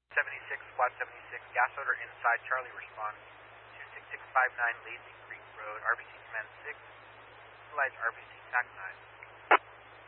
76, Squad 76, gas odor inside, Charlie respond. 26659 Lazy Creek Road, RBC Command 6, utilize RBC TAC 9.